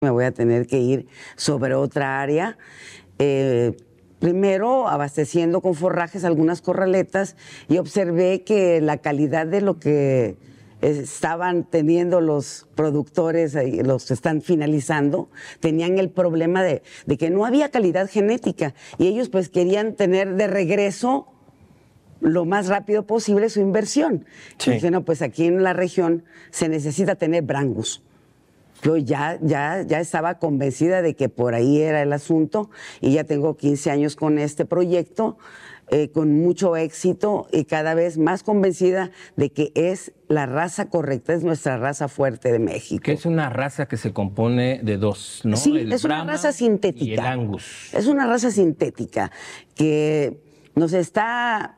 me voy a tener que ir sobre otra área. Primero abasteciendo con forrajes algunas corraletas y observé que la calidad de lo que estaban teniendo los productores, los que están finalizando, tenían el problema de que no había calidad genética y ellos pues querían tener de regreso lo más rápido posible su inversión. Sí. Y dije, no, pues aquí en la región se necesita tener Brangus. Yo ya estaba convencida de que por ahí era el asunto y ya tengo 15 años con este proyecto, con mucho éxito y cada vez más convencida de que es la raza correcta, es nuestra raza fuerte de México. Que es una raza que se compone de dos, ¿no? Sí, el es una Brahma raza sintética. y el Angus. Es una raza sintética que nos está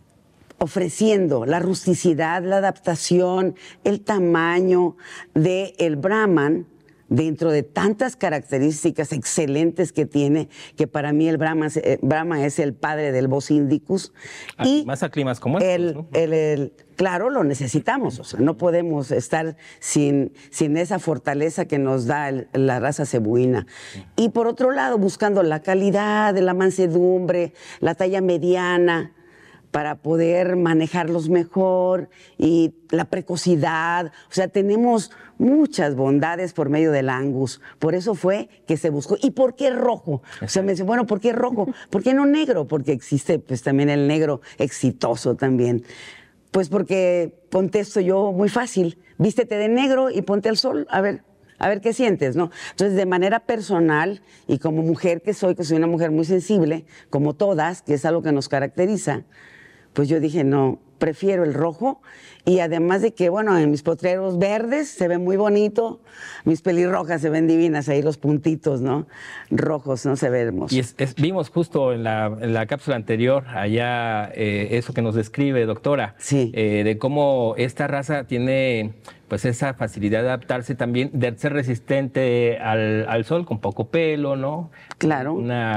ofreciendo la rusticidad, la adaptación, el tamaño del Brahman dentro de tantas características excelentes que tiene, que para mí el Brahma es el padre del Bos indicus. Y más a climas como estos, ¿no? Claro, lo necesitamos, o sea, no podemos estar sin esa fortaleza que nos da la raza cebuina. Y por otro lado, buscando la calidad, la mansedumbre, la talla mediana, para poder manejarlos mejor y la precocidad. O sea, tenemos muchas bondades por medio del Angus. Por eso fue que se buscó. ¿Y por qué rojo? O sea, me dice, bueno, ¿por qué rojo? ¿Por qué no negro? Porque existe pues también el negro exitoso también. Pues porque contesto yo muy fácil. Vístete de negro y ponte al sol. A ver qué sientes, ¿no? Entonces, de manera personal y como mujer que soy una mujer muy sensible, como todas, que es algo que nos caracteriza, pues yo dije, no, prefiero el rojo. Y además de que, bueno, en mis potreros verdes se ve muy bonito, mis pelirrojas se ven divinas, ahí los puntitos, ¿no? Rojos, ¿no? Se ve hermoso. Y vimos justo en la cápsula anterior, allá, eso que nos describe, doctora, sí. De cómo esta raza tiene pues esa facilidad de adaptarse también, de ser resistente al sol, con poco pelo, ¿no? Claro.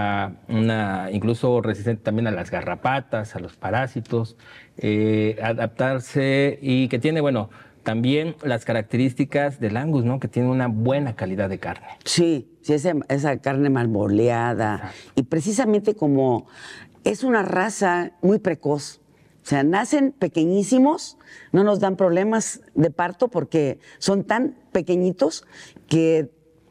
Incluso resistente también a las garrapatas, a los parásitos, adaptarse y que tiene, bueno, también las características del Angus, ¿no? Que tiene una buena calidad de carne. Sí, esa carne malboleada. Exacto. Y precisamente como es una raza muy precoz, o sea, nacen pequeñísimos, no nos dan problemas de parto porque son tan pequeñitos que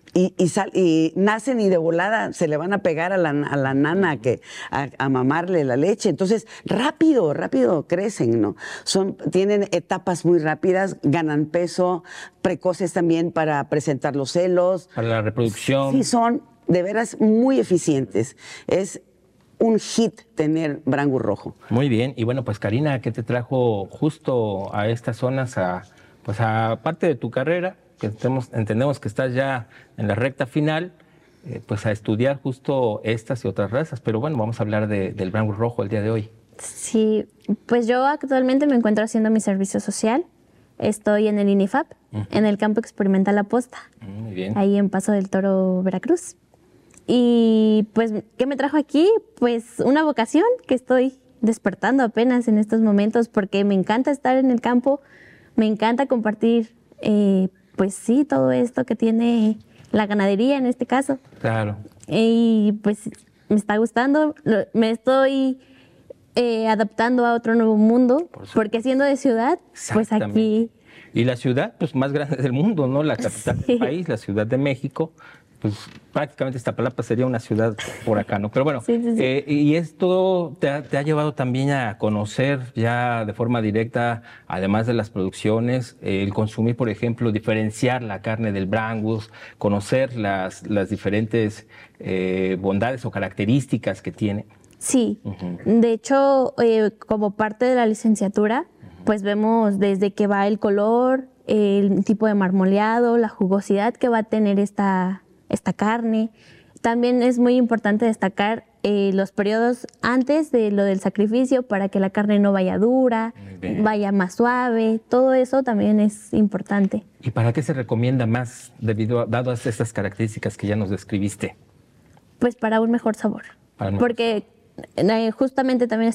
y nacen y de volada se le van a pegar a la nana a mamarle la leche. Entonces, rápido crecen, ¿no? Tienen etapas muy rápidas, ganan peso, precoces también para presentar los celos. Para la reproducción. Sí, son de veras muy eficientes. Es un hit tener Brangus rojo. Muy bien. Y bueno, pues Karina, ¿qué te trajo justo a estas zonas, aparte de tu carrera, que entendemos que estás ya en la recta final, pues a estudiar justo estas y otras razas? Pero bueno, vamos a hablar del Brangus rojo el día de hoy. Sí, pues yo actualmente me encuentro haciendo mi servicio social. Estoy en el INIFAP, en el campo experimental La Posta. Muy bien. Ahí en Paso del Toro, Veracruz. Y pues, ¿qué me trajo aquí? Pues una vocación que estoy despertando apenas en estos momentos, porque me encanta estar en el campo, me encanta compartir, pues sí, todo esto que tiene la ganadería en este caso. Claro. Y pues me está gustando, me estoy adaptando a otro nuevo mundo, porque siendo de ciudad, pues aquí... Y la ciudad, pues más grande del mundo, ¿no? La capital del país, la Ciudad de México. Pues prácticamente Iztapalapa sería una ciudad por acá, ¿no? Pero bueno, sí. Y esto te ha llevado también a conocer ya de forma directa, además de las producciones, el consumir, por ejemplo, diferenciar la carne del Brangus, conocer las diferentes bondades o características que tiene. Sí, de hecho, como parte de la licenciatura, pues vemos desde que va el color, el tipo de marmoleado, la jugosidad que va a tener esta carne. También es muy importante destacar los periodos antes de lo del sacrificio para que la carne no vaya dura, vaya más suave. Todo eso también es importante. ¿Y para qué se recomienda más, dadas estas características que ya nos describiste? Pues para un mejor sabor. Porque justamente también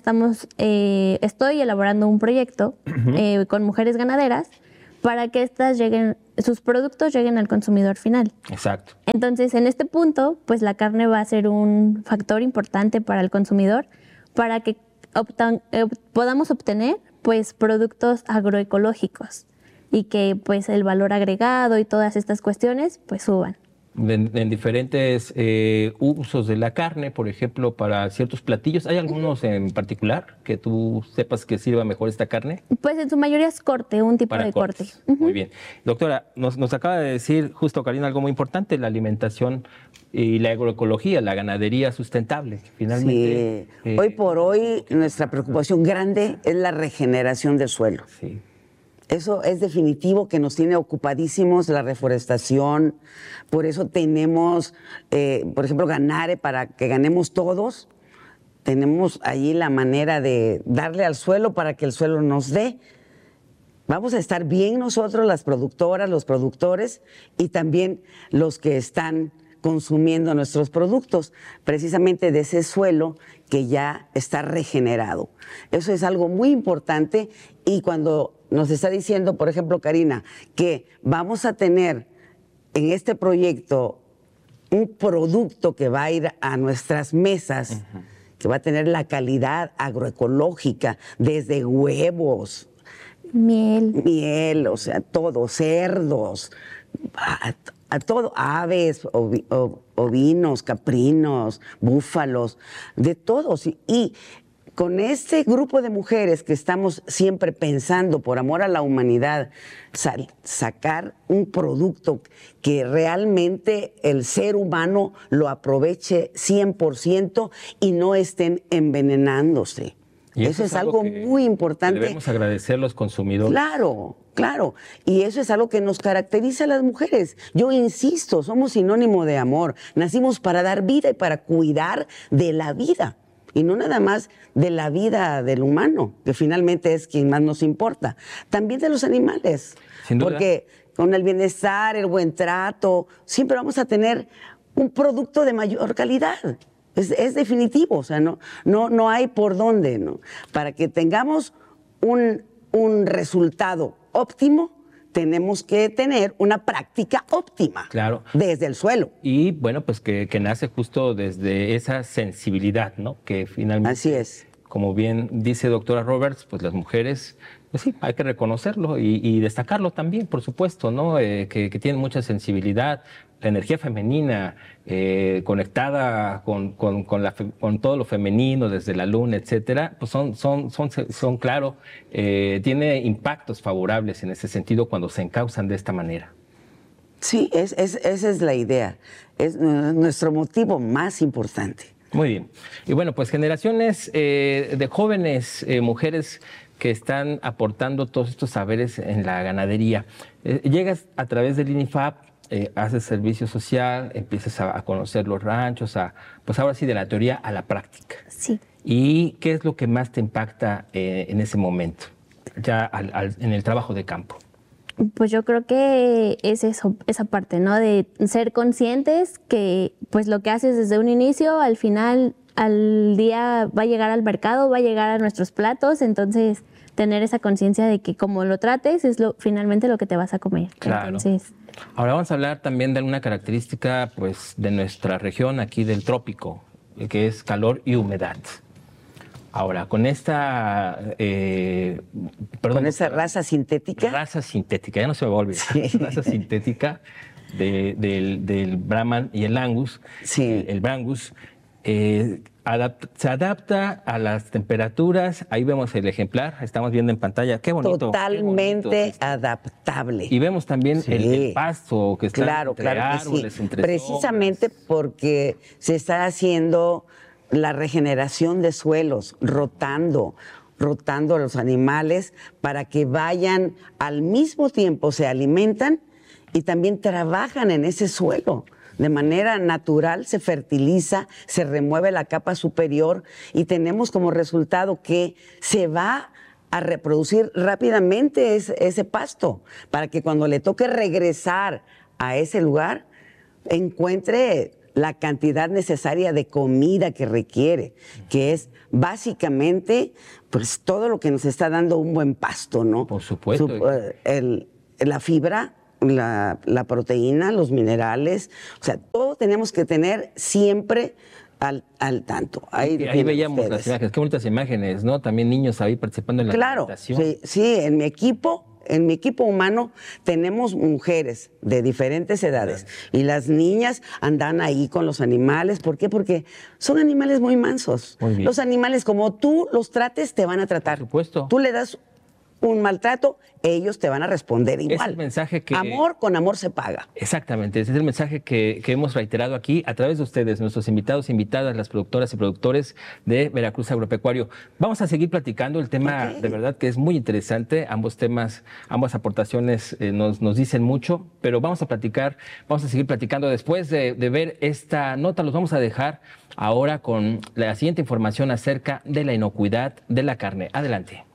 estoy elaborando un proyecto con mujeres ganaderas para que éstas lleguen sus productos lleguen al consumidor final. Exacto. Entonces, en este punto, pues la carne va a ser un factor importante para el consumidor para que podamos obtener pues productos agroecológicos y que pues el valor agregado y todas estas cuestiones pues suban. En diferentes usos de la carne, por ejemplo, para ciertos platillos. ¿Hay algunos en particular que tú sepas que sirva mejor esta carne? Pues en su mayoría es corte, un tipo de corte. Muy bien. Doctora, nos acaba de decir justo Karina algo muy importante, la alimentación y la agroecología, la ganadería sustentable. Finalmente, sí. Hoy por hoy nuestra preocupación grande es la regeneración del suelo. Sí. Eso es definitivo, que nos tiene ocupadísimos la reforestación. Por eso tenemos, por ejemplo, Ganare, para que ganemos todos. Tenemos allí la manera de darle al suelo para que el suelo nos dé. Vamos a estar bien nosotros, las productoras, los productores, y también los que están consumiendo nuestros productos, precisamente de ese suelo que ya está regenerado. Eso es algo muy importante, y cuando nos está diciendo, por ejemplo, Karina, que vamos a tener en este proyecto un producto que va a ir a nuestras mesas, que va a tener la calidad agroecológica, desde huevos, miel, o sea, todo, cerdos, a todo, aves, ovinos, caprinos, búfalos, de todos. Y con este grupo de mujeres que estamos siempre pensando, por amor a la humanidad, sacar un producto que realmente el ser humano lo aproveche 100% y no estén envenenándose. Y eso es algo muy importante. Debemos agradecer a los consumidores. Claro, claro. Y eso es algo que nos caracteriza a las mujeres. Yo insisto, somos sinónimo de amor. Nacimos para dar vida y para cuidar de la vida. Y no nada más de la vida del humano, que finalmente es quien más nos importa. También de los animales. Sin duda. Porque con el bienestar, el buen trato, siempre vamos a tener un producto de mayor calidad. Es definitivo, o sea, no hay por dónde, ¿no? Para que tengamos un resultado óptimo, tenemos que tener una práctica óptima. Claro. Desde el suelo. Y bueno, pues que nace justo desde esa sensibilidad, ¿no? Que finalmente, así es, como bien dice doctora Roberts, pues las mujeres, pues sí, hay que reconocerlo y destacarlo también, por supuesto, ¿no? Que tienen mucha sensibilidad, la energía femenina, conectada con todo lo femenino, desde la luna, etcétera, pues son claro, tiene impactos favorables en ese sentido cuando se encauzan de esta manera. Sí, esa es la idea, es nuestro motivo más importante. Muy bien. Y bueno, pues generaciones de jóvenes mujeres que están aportando todos estos saberes en la ganadería. Llegas a través del INIFAP, haces servicio social, empiezas a conocer los ranchos, pues ahora sí, de la teoría a la práctica. Sí. ¿Y qué es lo que más te impacta en ese momento, ya en el trabajo de campo? Pues yo creo que es eso, esa parte, ¿no? De ser conscientes que pues lo que haces desde un inicio, al final, al día va a llegar al mercado, va a llegar a nuestros platos, entonces tener esa conciencia de que como lo trates es finalmente lo que te vas a comer. Claro. Entonces, ahora vamos a hablar también de una característica pues de nuestra región aquí del trópico, que es calor y humedad. Ahora, con esta, con esa raza sintética. Raza sintética, ya no se me va a olvidar. Sí. Raza sintética del Brahman y el Angus, sí. el Brangus, se adapta a las temperaturas. Ahí vemos el ejemplar, estamos viendo en pantalla. Qué bonito. Totalmente qué bonito. Adaptable. Y vemos también sí. el pasto que está entre árboles, sí. entre precisamente sombras. Porque se está haciendo la regeneración de suelos, rotando a los animales para que vayan al mismo tiempo, se alimentan y también trabajan en ese suelo. De manera natural se fertiliza, se remueve la capa superior y tenemos como resultado que se va a reproducir rápidamente ese pasto para que cuando le toque regresar a ese lugar encuentre la cantidad necesaria de comida que requiere, que es básicamente pues todo lo que nos está dando un buen pasto, ¿no? Por supuesto. La fibra la proteína, los minerales, o sea, todo tenemos que tener siempre al tanto. Ahí veíamos las imágenes, qué bonitas imágenes, ¿no? También niños ahí participando en la alimentación. Claro, sí, en mi equipo humano tenemos mujeres de diferentes edades y las niñas andan ahí con los animales. ¿Por qué? Porque son animales muy mansos. Muy bien. Los animales, como tú los trates, te van a tratar. Por supuesto. Tú le das un maltrato, ellos te van a responder igual. Es el mensaje que... Amor con amor se paga. Exactamente, ese es el mensaje que hemos reiterado aquí a través de ustedes, nuestros invitados, invitadas, las productoras y productores de Veracruz Agropecuario. Vamos a seguir platicando el tema, de verdad que es muy interesante, ambos temas, ambas aportaciones nos dicen mucho, pero vamos a seguir platicando después de ver esta nota. Los vamos a dejar ahora con la siguiente información acerca de la inocuidad de la carne. Adelante.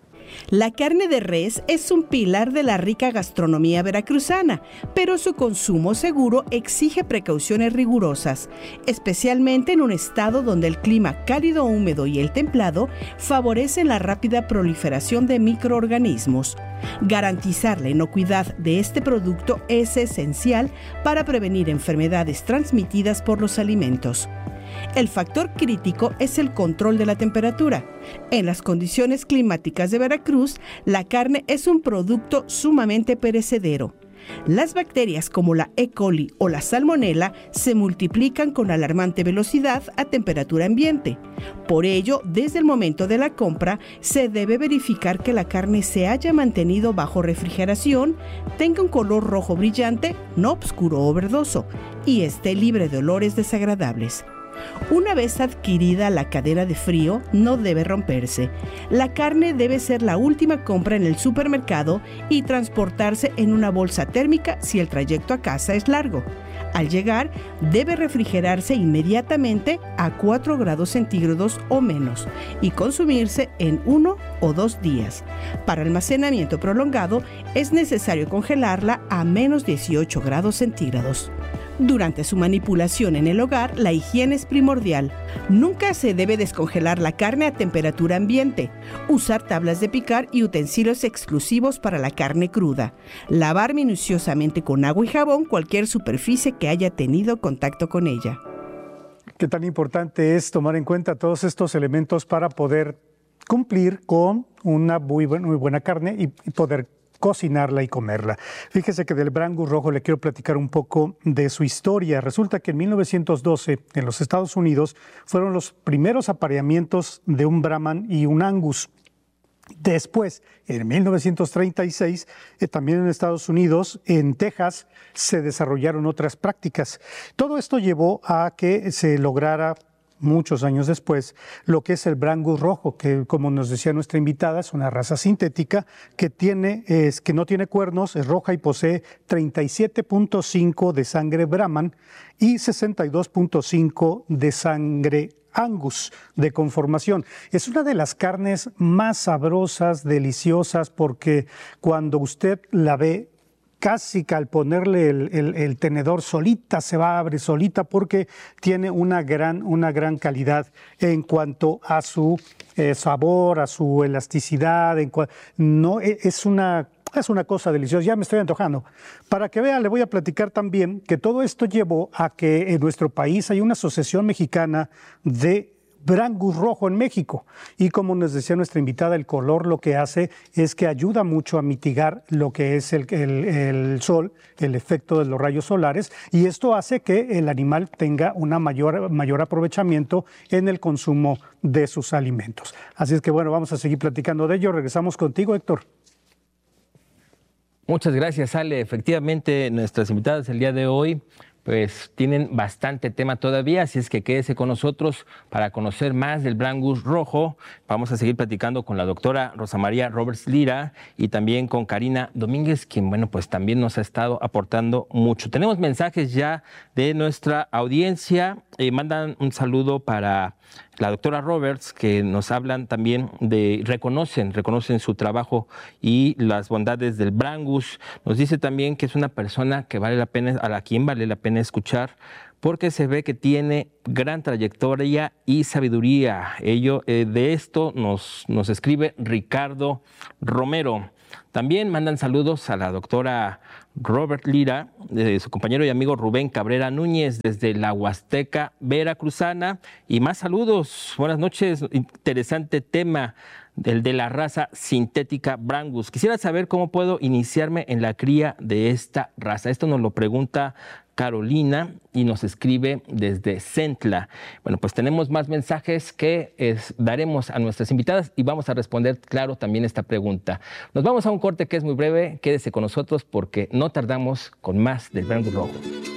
La carne de res es un pilar de la rica gastronomía veracruzana, pero su consumo seguro exige precauciones rigurosas, especialmente en un estado donde el clima cálido, húmedo y el templado favorecen la rápida proliferación de microorganismos. Garantizar la inocuidad de este producto es esencial para prevenir enfermedades transmitidas por los alimentos. El factor crítico es el control de la temperatura. En las condiciones climáticas de Veracruz, la carne es un producto sumamente perecedero. Las bacterias como la E. coli o la salmonela se multiplican con alarmante velocidad a temperatura ambiente. Por ello, desde el momento de la compra, se debe verificar que la carne se haya mantenido bajo refrigeración, tenga un color rojo brillante, no oscuro o verdoso, y esté libre de olores desagradables. Una vez adquirida la cadena de frío, no debe romperse. La carne debe ser la última compra en el supermercado y transportarse en una bolsa térmica si el trayecto a casa es largo. Al llegar, debe refrigerarse inmediatamente a 4 grados centígrados o menos y consumirse en 1 o 2 días. Para almacenamiento prolongado, es necesario congelarla a menos 18 grados centígrados. Durante su manipulación en el hogar, la higiene es primordial. Nunca se debe descongelar la carne a temperatura ambiente. Usar tablas de picar y utensilios exclusivos para la carne cruda. Lavar minuciosamente con agua y jabón cualquier superficie que haya tenido contacto con ella. ¿Qué tan importante es tomar en cuenta todos estos elementos para poder cumplir con una muy buena carne y poder cocinarla y comerla? Fíjese que del Brangus rojo le quiero platicar un poco de su historia. Resulta que en 1912 en los Estados Unidos fueron los primeros apareamientos de un Brahman y un Angus. Después, en 1936, también en Estados Unidos, en Texas, se desarrollaron otras prácticas. Todo esto llevó a que se lograra muchos años después, lo que es el Brangus rojo, que como nos decía nuestra invitada, es una raza sintética que no tiene cuernos, es roja y posee 37.5 de sangre Brahman y 62.5 de sangre Angus de conformación. Es una de las carnes más sabrosas, deliciosas, porque cuando usted la ve, casi que al ponerle el tenedor solita se va a abrir solita porque tiene una gran calidad en cuanto a su sabor, a su elasticidad. Es una cosa deliciosa, ya me estoy antojando. Para que vea, le voy a platicar también que todo esto llevó a que en nuestro país hay una asociación mexicana de Brangus rojo en México. Y como nos decía nuestra invitada, el color lo que hace es que ayuda mucho a mitigar lo que es el sol, el efecto de los rayos solares, y esto hace que el animal tenga un mayor aprovechamiento en el consumo de sus alimentos. Así es que bueno, vamos a seguir platicando de ello. Regresamos contigo, Héctor. Muchas gracias, Ale. Efectivamente, nuestras invitadas el día de hoy pues tienen bastante tema todavía, así es que quédese con nosotros para conocer más del Brangus rojo. Vamos a seguir platicando con la doctora Rosa María Roberts Lira y también con Karina Domínguez, quien, bueno, pues también nos ha estado aportando mucho. Tenemos mensajes ya de nuestra audiencia, mandan un saludo para la doctora Roberts, que nos hablan también reconocen su trabajo y las bondades del Brangus. Nos dice también que es una persona que a quien vale la pena escuchar, porque se ve que tiene gran trayectoria y sabiduría. De esto nos escribe Ricardo Romero. También mandan saludos a la doctora Robert Lira, de su compañero y amigo Rubén Cabrera Núñez, desde la Huasteca Veracruzana. Y más saludos. Buenas noches. Interesante tema, el de la raza sintética Brangus. Quisiera saber cómo puedo iniciarme en la cría de esta raza. Esto nos lo pregunta Carolina y nos escribe desde Centla. Bueno, pues tenemos más mensajes que daremos a nuestras invitadas y vamos a responder, claro, también esta pregunta. Nos vamos a un corte que es muy breve. Quédese con nosotros porque no tardamos con más del Brangus Rojo.